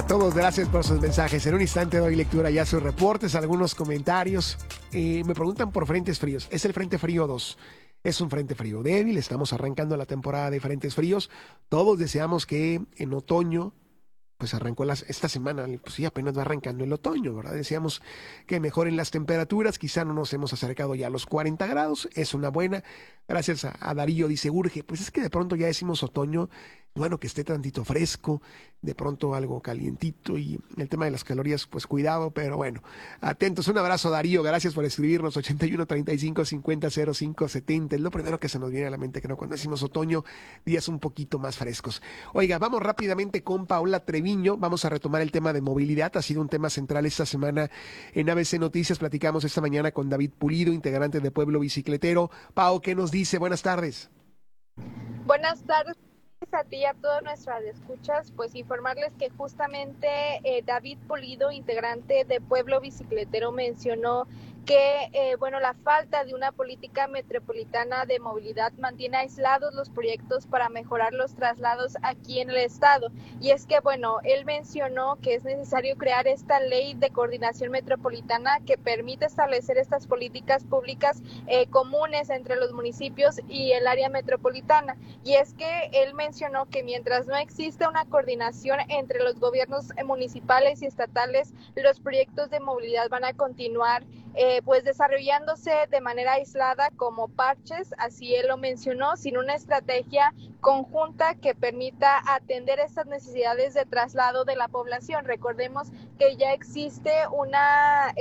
Todos, gracias por sus mensajes. En un instante doy lectura ya a sus reportes, algunos comentarios. Me preguntan por frentes fríos. Es el Frente Frío 2. Es un frente frío débil. Estamos arrancando la temporada de frentes fríos. Todos deseamos que en otoño, pues arrancó esta semana, pues sí, apenas va arrancando el otoño, ¿verdad? Deseamos que mejoren las temperaturas. Quizá no nos hemos acercado ya a los 40 grados. Es una buena. Gracias a Darío, dice Urge. Pues es que de pronto ya decimos otoño. Bueno, que esté tantito fresco, de pronto algo calientito, y el tema de las calorías, pues cuidado, pero bueno, atentos. Un abrazo, Darío, gracias por escribirnos. 81 35 50 05 70, es lo primero que se nos viene a la mente, creo, cuando decimos otoño, días un poquito más frescos. Oiga, vamos rápidamente con Paola Treviño, vamos a retomar el tema de movilidad. Ha sido un tema central esta semana en ABC Noticias. Platicamos esta mañana con David Pulido, integrante de Pueblo Bicicletero. Pao, ¿qué nos dice? Buenas tardes. Buenas tardes a ti y a todas nuestras escuchas. Pues informarles que justamente David Pulido, integrante de Pueblo Bicicletero, mencionó que la falta de una política metropolitana de movilidad mantiene aislados los proyectos para mejorar los traslados aquí en el estado. Y es que, él mencionó que es necesario crear esta ley de coordinación metropolitana que permite establecer estas políticas públicas comunes entre los municipios y el área metropolitana. Y es que él mencionó que mientras no exista una coordinación entre los gobiernos municipales y estatales, los proyectos de movilidad van a continuar desarrollándose de manera aislada como parches, así él lo mencionó, sin una estrategia conjunta que permita atender estas necesidades de traslado de la población. Recordemos que ya existe una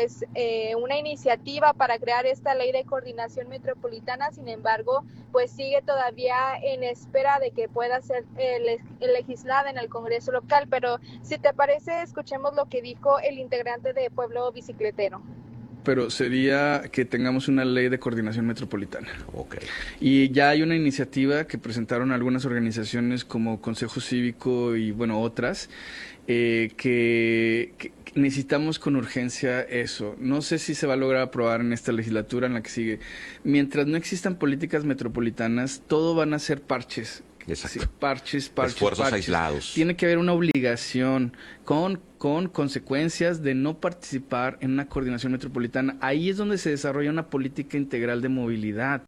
iniciativa para crear esta ley de coordinación metropolitana, sin embargo, pues sigue todavía en espera de que pueda ser legislada en el Congreso local. Pero si te parece, escuchemos lo que dijo el integrante de Pueblo Bicicletero. Pero sería que tengamos una ley de coordinación metropolitana. Okay. Y ya hay una iniciativa que presentaron algunas organizaciones como Consejo Cívico y otras, que necesitamos con urgencia eso. No sé si se va a lograr aprobar en esta legislatura, en la que sigue. Mientras no existan políticas metropolitanas, todo van a ser parches. Exacto. Sí, parches. Esfuerzos aislados. Tiene que haber una obligación con consecuencias de no participar en una coordinación metropolitana. Ahí es donde se desarrolla una política integral de movilidad.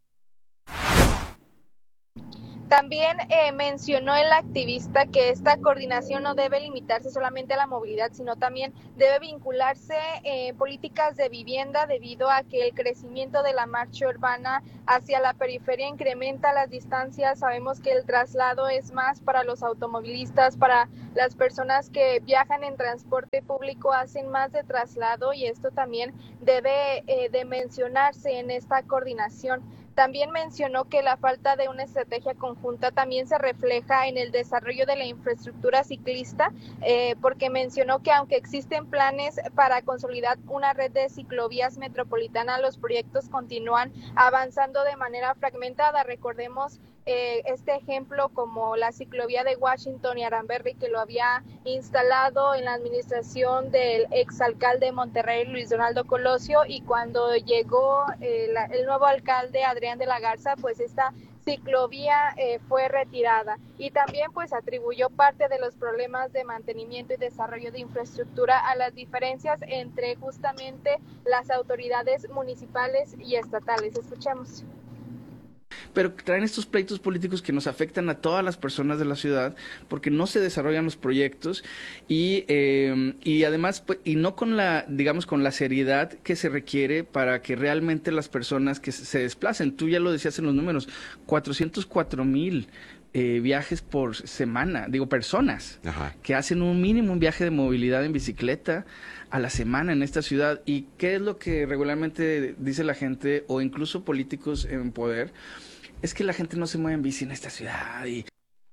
También mencionó el activista que esta coordinación no debe limitarse solamente a la movilidad, sino también debe vincularse políticas de vivienda, debido a que el crecimiento de la marcha urbana hacia la periferia incrementa las distancias. Sabemos que el traslado es más para los automovilistas, para las personas que viajan en transporte público, hacen más de traslado, y esto también debe de mencionarse en esta coordinación. También mencionó que la falta de una estrategia conjunta también se refleja en el desarrollo de la infraestructura ciclista, porque mencionó que aunque existen planes para consolidar una red de ciclovías metropolitana, los proyectos continúan avanzando de manera fragmentada. Recordemos este ejemplo como la ciclovía de Washington y Aranberry, que lo había instalado en la administración del exalcalde de Monterrey, Luis Donaldo Colosio, y cuando llegó el nuevo alcalde, Adrián de la Garza, pues esta ciclovía fue retirada, y también pues atribuyó parte de los problemas de mantenimiento y desarrollo de infraestructura a las diferencias entre justamente las autoridades municipales y estatales. Escuchemos. Pero traen estos pleitos políticos que nos afectan a todas las personas de la ciudad, porque no se desarrollan los proyectos y además, pues, y no con con la seriedad que se requiere para que realmente las personas que se desplacen. Tú ya lo decías en los números, 404,000 viajes por semana, personas. Ajá. Que hacen un viaje de movilidad en bicicleta a la semana en esta ciudad. ¿Y qué es lo que regularmente dice la gente, o incluso políticos en poder? Es que la gente no se mueve en bici en esta ciudad. Y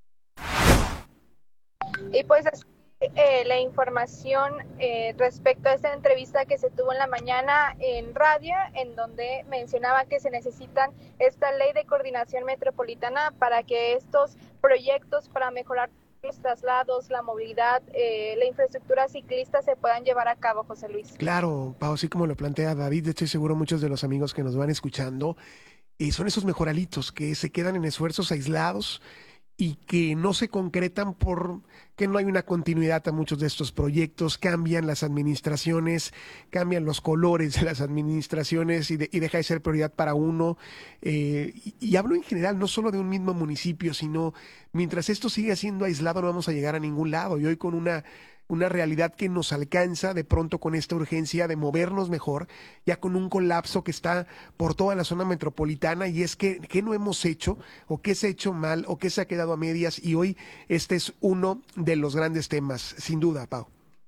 pues la información respecto a esta entrevista que se tuvo en la mañana en radio, en donde mencionaba que se necesitan esta ley de coordinación metropolitana para que estos proyectos para mejorar los traslados, la movilidad, la infraestructura ciclista se puedan llevar a cabo, José Luis. Claro, Pau, así como lo plantea David, estoy seguro muchos de los amigos que nos van escuchando son esos mejoralitos que se quedan en esfuerzos aislados y que no se concretan porque no hay una continuidad a muchos de estos proyectos, cambian las administraciones, cambian los colores de las administraciones y deja de ser prioridad para uno. Y hablo en general, no solo de un mismo municipio, sino mientras esto siga siendo aislado no vamos a llegar a ningún lado. Y hoy con una realidad que nos alcanza de pronto con esta urgencia de movernos mejor, ya con un colapso que está por toda la zona metropolitana, y es que ¿qué no hemos hecho o qué se ha hecho mal o qué se ha quedado a medias? Y hoy este es uno de los grandes temas, sin duda, Pau.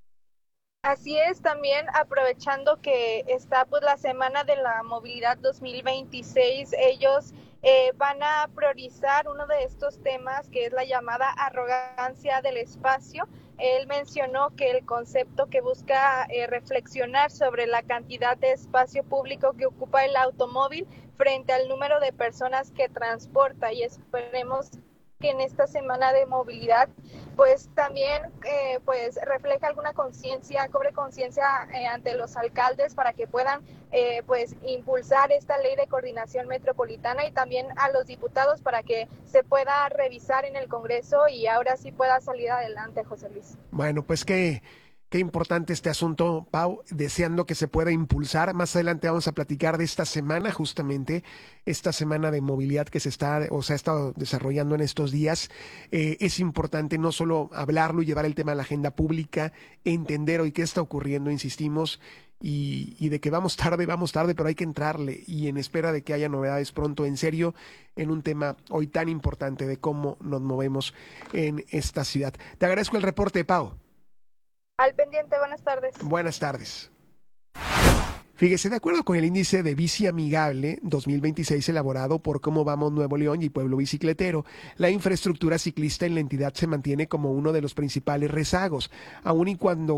Así es, también aprovechando que está pues la Semana de la Movilidad 2026, ellos van a priorizar uno de estos temas que es la llamada arrogancia del espacio. Él mencionó que el concepto que busca reflexionar sobre la cantidad de espacio público que ocupa el automóvil frente al número de personas que transporta, y esperemos que en esta semana de movilidad pues también pues refleja alguna conciencia, cobre conciencia ante los alcaldes para que puedan pues impulsar esta ley de coordinación metropolitana, y también a los diputados para que se pueda revisar en el Congreso y ahora sí pueda salir adelante, José Luis. Bueno, pues qué importante este asunto, Pau, deseando que se pueda impulsar. Más adelante vamos a platicar de esta semana, justamente, esta semana de movilidad que se ha estado desarrollando en estos días. Es importante no solo hablarlo y llevar el tema a la agenda pública, entender hoy qué está ocurriendo, insistimos, y de que vamos tarde, pero hay que entrarle, y en espera de que haya novedades pronto, en serio, en un tema hoy tan importante de cómo nos movemos en esta ciudad. Te agradezco el reporte, Pau. Al pendiente, buenas tardes. Buenas tardes. Fíjese, de acuerdo con el índice de Bici Amigable 2026 elaborado por Cómo Vamos Nuevo León y Pueblo Bicicletero, la infraestructura ciclista en la entidad se mantiene como uno de los principales rezagos, aun y cuando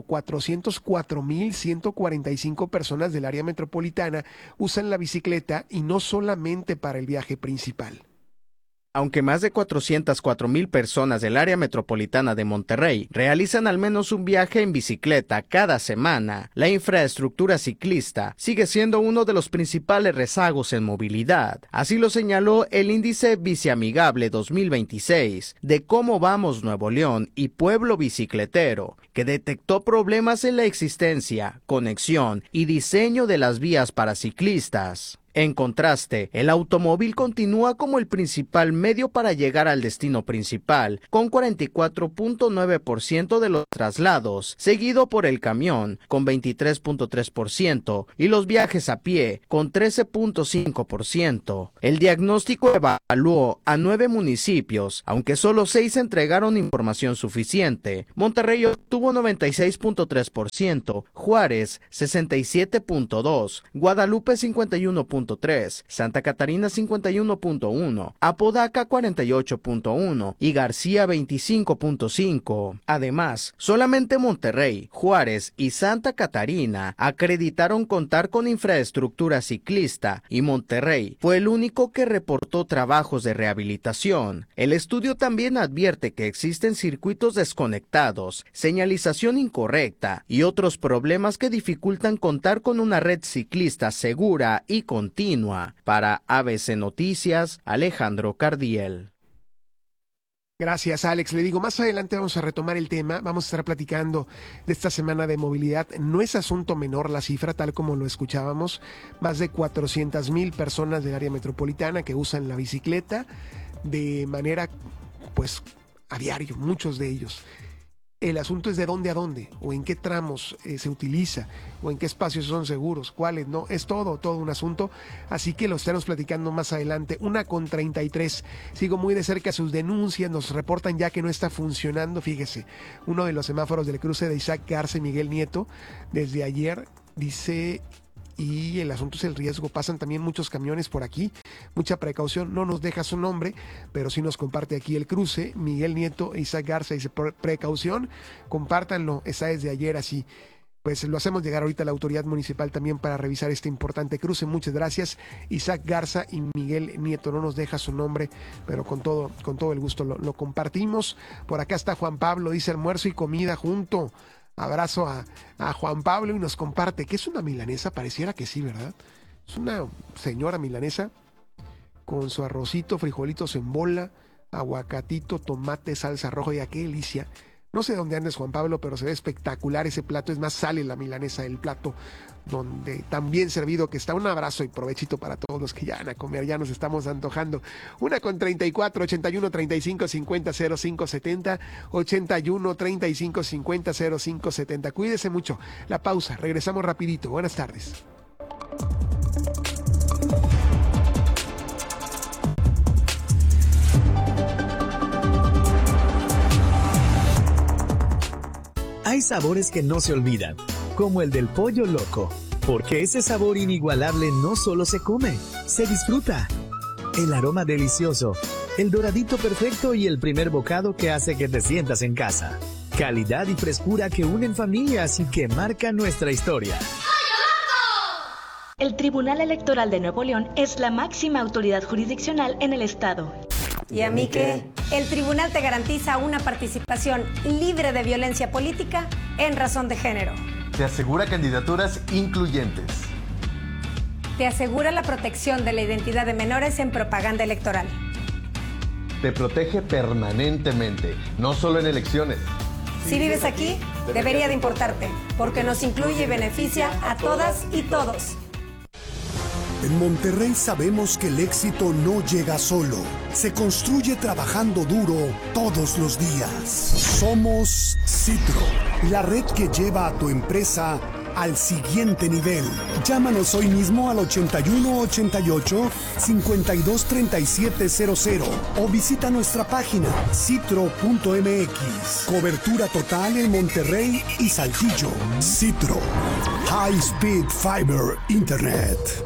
404,145 personas del área metropolitana usan la bicicleta, y no solamente para el viaje principal. Aunque más de 404,000 personas del área metropolitana de Monterrey realizan al menos un viaje en bicicleta cada semana, la infraestructura ciclista sigue siendo uno de los principales rezagos en movilidad. Así lo señaló el índice Biciamigable 2026 de Cómo Vamos Nuevo León y Pueblo Bicicletero, que detectó problemas en la existencia, conexión y diseño de las vías para ciclistas. En contraste, el automóvil continúa como el principal medio para llegar al destino principal, con 44.9% de los traslados, seguido por el camión, con 23.3%, y los viajes a pie, con 13.5%. El diagnóstico evaluó a 9 municipios, aunque solo 6 entregaron información suficiente. Monterrey obtuvo 96.3%, Juárez 67.2%, Guadalupe 51.3%, Santa Catarina 51.1%, Apodaca 48.1% y García 25.5%. Además, solamente Monterrey, Juárez y Santa Catarina acreditaron contar con infraestructura ciclista, y Monterrey fue el único que reportó trabajos de rehabilitación. El estudio también advierte que existen circuitos desconectados, señalización incorrecta y otros problemas que dificultan contar con una red ciclista segura y continua. Para ABC Noticias, Alejandro Cardiel. Gracias, Alex. Le digo, más adelante vamos a retomar el tema, vamos a estar platicando de esta semana de movilidad. No es asunto menor la cifra, tal como lo escuchábamos, más de 400,000 personas del área metropolitana que usan la bicicleta de manera, pues, a diario, muchos de ellos. El asunto es de dónde a dónde, o en qué tramos se utiliza, o en qué espacios son seguros, cuáles no. Es todo un asunto, así que lo estaremos platicando más adelante. 1:33. Sigo muy de cerca sus denuncias, nos reportan ya que no está funcionando. Fíjese, uno de los semáforos del cruce de Isaac Garza y Miguel Nieto, desde ayer, dice... Y el asunto es el riesgo, pasan también muchos camiones por aquí, mucha precaución, no nos deja su nombre, pero sí nos comparte aquí el cruce, Miguel Nieto e Isaac Garza, dice precaución, compártanlo, está desde ayer así. Pues lo hacemos llegar ahorita a la autoridad municipal también para revisar este importante cruce. Muchas gracias, Isaac Garza y Miguel Nieto, no nos deja su nombre, pero con todo el gusto lo compartimos. Por acá está Juan Pablo, dice almuerzo y comida junto. Abrazo a Juan Pablo, y nos comparte que es una milanesa, pareciera que sí, ¿verdad? Es una señora milanesa con su arrocito, frijolitos en bola, aguacatito, tomate, salsa roja. Y qué delicia. No sé dónde andes, Juan Pablo, pero se ve espectacular ese plato. Es más, sale la milanesa del plato, donde tan bien servido que está. Un abrazo y provechito para todos los que ya van a comer. Ya nos estamos antojando. 1:34, 81 35 50 05 70, 81 35 50 05 70. Cuídese mucho. La pausa. Regresamos rapidito. Buenas tardes. Hay sabores que no se olvidan, como el del pollo loco, porque ese sabor inigualable no solo se come, se disfruta. El aroma delicioso, el doradito perfecto y el primer bocado que hace que te sientas en casa. Calidad y frescura que unen familias y que marcan nuestra historia. El Tribunal Electoral de Nuevo León es la máxima autoridad jurisdiccional en el estado. ¿Y a mí qué? El tribunal te garantiza una participación libre de violencia política en razón de género. Te asegura candidaturas incluyentes. Te asegura la protección de la identidad de menores en propaganda electoral. Te protege permanentemente, no solo en elecciones. Si vives aquí, debería de importarte, porque nos incluye y beneficia a todas y todos. En Monterrey sabemos que el éxito no llega solo, se construye trabajando duro todos los días. Somos Citro, la red que lleva a tu empresa al siguiente nivel. Llámanos hoy mismo al 8188-523700 o visita nuestra página citro.mx. Cobertura total en Monterrey y Saltillo. Citro, High Speed Fiber Internet.